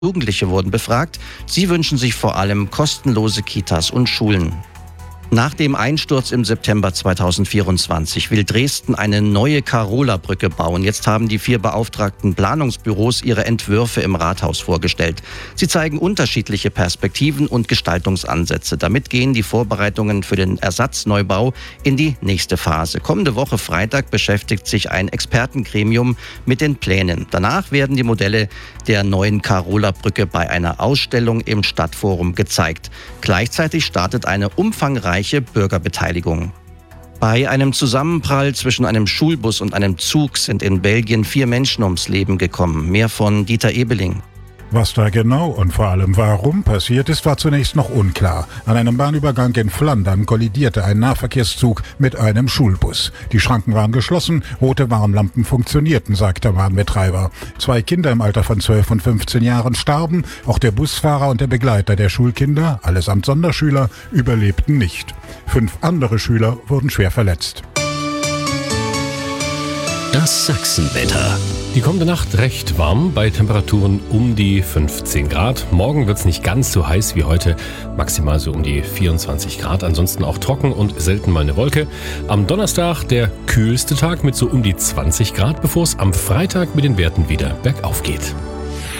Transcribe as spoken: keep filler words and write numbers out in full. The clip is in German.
Jugendliche wurden befragt. Sie wünschen sich vor allem kostenlose Kitas und Schulen. Nach dem Einsturz im September zweitausendvierundzwanzig will Dresden eine neue Karola-Brücke bauen. Jetzt haben die vier beauftragten Planungsbüros ihre Entwürfe im Rathaus vorgestellt. Sie zeigen unterschiedliche Perspektiven und Gestaltungsansätze. Damit gehen die Vorbereitungen für den Ersatzneubau in die nächste Phase. Kommende Woche Freitag beschäftigt sich ein Expertengremium mit den Plänen. Danach werden die Modelle der neuen Karola-Brücke bei einer Ausstellung im Stadtforum gezeigt. Gleichzeitig startet eine umfangreiche Bürgerbeteiligung. Bei einem Zusammenprall zwischen einem Schulbus und einem Zug sind in Belgien vier Menschen ums Leben gekommen. Mehr von Dieter Ebeling. Was da genau und vor allem warum passiert ist, war zunächst noch unklar. An einem Bahnübergang in Flandern kollidierte ein Nahverkehrszug mit einem Schulbus. Die Schranken waren geschlossen, rote Warnlampen funktionierten, sagt der Bahnbetreiber. Zwei Kinder im Alter von zwölf und fünfzehn Jahren starben, auch der Busfahrer und der Begleiter der Schulkinder, allesamt Sonderschüler, überlebten nicht. Fünf andere Schüler wurden schwer verletzt. Das Sachsenwetter. Die kommende Nacht recht warm, bei Temperaturen um die fünfzehn Grad. Morgen wird es nicht ganz so heiß wie heute, maximal so um die vierundzwanzig Grad. Ansonsten auch trocken und selten mal eine Wolke. Am Donnerstag der kühlste Tag mit so um die zwanzig Grad, bevor es am Freitag mit den Werten wieder bergauf geht.